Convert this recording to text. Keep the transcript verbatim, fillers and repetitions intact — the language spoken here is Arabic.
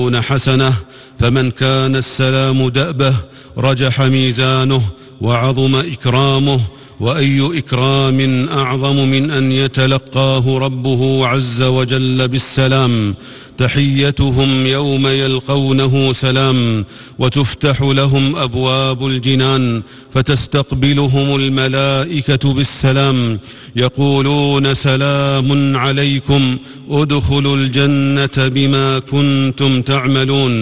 حسنة، فمن كان السلام دأبه رجح ميزانه وعظم إكرامه، وأي إكرام أعظم من أن يتلقاه ربه عز وجل بالسلام. تحيتهم يوم يلقونه سلام، وتفتح لهم أبواب الجنان فتستقبلهم الملائكة بالسلام، يقولون سلام عليكم ادخلوا الجنة بما كنتم تعملون.